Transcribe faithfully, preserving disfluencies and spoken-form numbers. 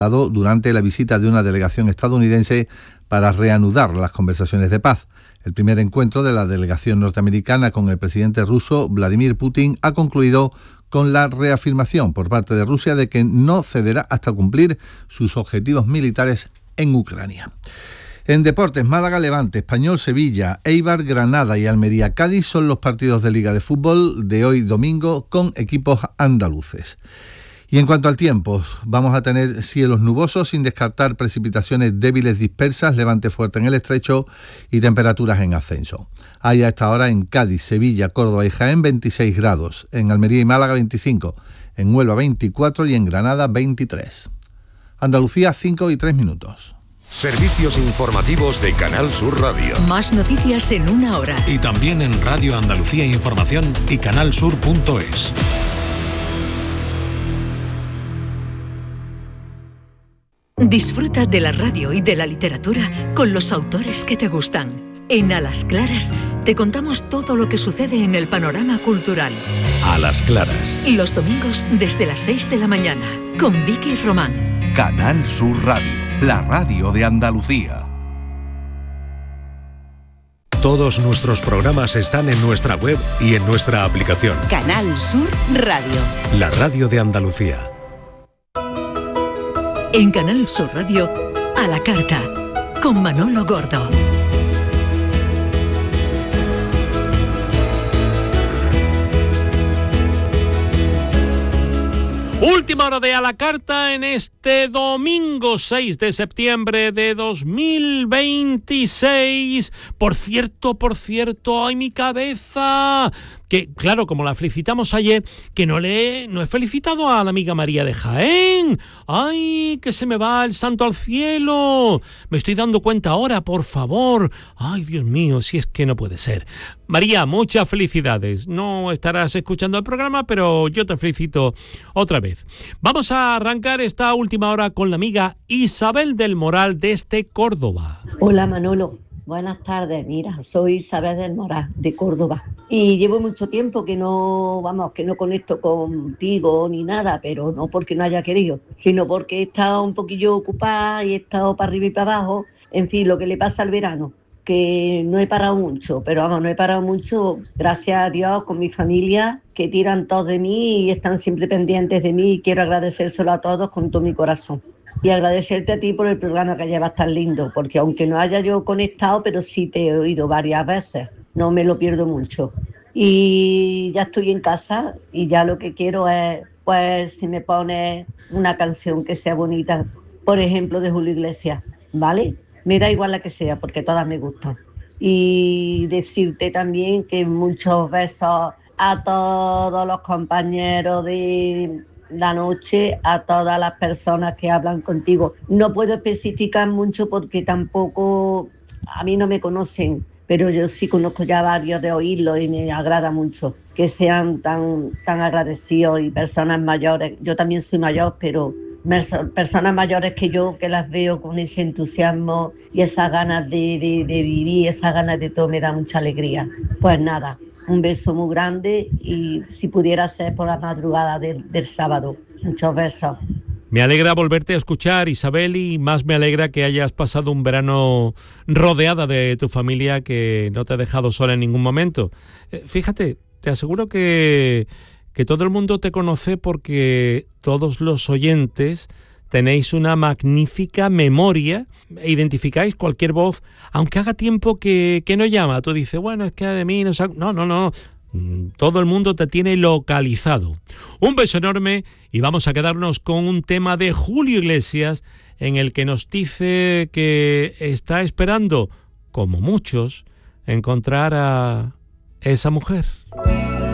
durante la visita de una delegación estadounidense para reanudar las conversaciones de paz. El primer encuentro de la delegación norteamericana con el presidente ruso Vladimir Putin ha concluido con la reafirmación por parte de Rusia de que no cederá hasta cumplir sus objetivos militares en Ucrania. En deportes, Málaga Levante, Español Sevilla, Eibar Granada y Almería Cádiz son los partidos de Liga de Fútbol de hoy domingo con equipos andaluces. Y en cuanto al tiempo, vamos a tener cielos nubosos sin descartar precipitaciones débiles dispersas, levante fuerte en el estrecho y temperaturas en ascenso. Hay a esta hora en Cádiz, Sevilla, Córdoba y Jaén veintiséis grados, en Almería y Málaga veinticinco, en Huelva veinticuatro y en Granada veintitrés. Andalucía cinco y tres minutos. Servicios informativos de Canal Sur Radio. Más noticias en una hora. Y también en Radio Andalucía Información y canal sur punto es. Disfruta de la radio y de la literatura con los autores que te gustan. En A las Claras te contamos todo lo que sucede en el panorama cultural. A las Claras. Los domingos desde las seis de la mañana con Vicky Román. Canal Sur Radio, la radio de Andalucía. Todos nuestros programas están en nuestra web y en nuestra aplicación. Canal Sur Radio. La radio de Andalucía. En Canal Sur Radio, A la Carta, con Manolo Gordo. Última hora de A la Carta en este domingo seis de septiembre de dos mil veintiséis. Por cierto, por cierto, ¡ay, mi cabeza! Que, claro, como la felicitamos ayer, que no le no he felicitado a la amiga María de Jaén. ¡Ay, que se me va el santo al cielo! Me estoy dando cuenta ahora, por favor. ¡Ay, Dios mío, si es que no puede ser! María, muchas felicidades. No estarás escuchando el programa, pero yo te felicito otra vez. Vamos a arrancar esta última hora con la amiga Isabel del Moral desde Córdoba. Hola, Manolo. Buenas tardes, mira, soy Isabel del Moral, de Córdoba, y llevo mucho tiempo que no, vamos, que no conecto contigo ni nada, pero no porque no haya querido, sino porque he estado un poquillo ocupada y he estado para arriba y para abajo, en fin, lo que le pasa al verano, que no he parado mucho, pero vamos, no he parado mucho, gracias a Dios, con mi familia, que tiran todos de mí y están siempre pendientes de mí, y quiero agradecérselo a todos con todo mi corazón. Y agradecerte a ti por el programa que llevas tan lindo, porque aunque no haya yo conectado, pero sí te he oído varias veces, no me lo pierdo mucho. Y ya estoy en casa y ya lo que quiero es, pues, si me pones una canción que sea bonita, por ejemplo, de Julio Iglesias, ¿vale? Me da igual la que sea, porque todas me gustan. Y decirte también que muchos besos a todos los compañeros de la noche, a todas las personas que hablan contigo. No puedo especificar mucho porque tampoco, a mí no me conocen, pero yo sí conozco ya varios de oírlo y me agrada mucho que sean tan, tan agradecidos, y personas mayores. Yo también soy mayor, pero personas mayores que yo, que las veo con ese entusiasmo y esas ganas de, de, de vivir, esas ganas de todo, me da mucha alegría. Pues nada, un beso muy grande, y si pudiera ser por la madrugada del, del sábado. Muchos besos. Me alegra volverte a escuchar, Isabel, y más me alegra que hayas pasado un verano rodeada de tu familia, que no te ha dejado sola en ningún momento. Eh, fíjate, te aseguro que, que todo el mundo te conoce porque todos los oyentes tenéis una magnífica memoria e identificáis cualquier voz, aunque haga tiempo que, que no llama. Tú dices, bueno, es que de mí no sé... No, no, no. Todo el mundo te tiene localizado. Un beso enorme, y vamos a quedarnos con un tema de Julio Iglesias en el que nos dice que está esperando, como muchos, encontrar a esa mujer.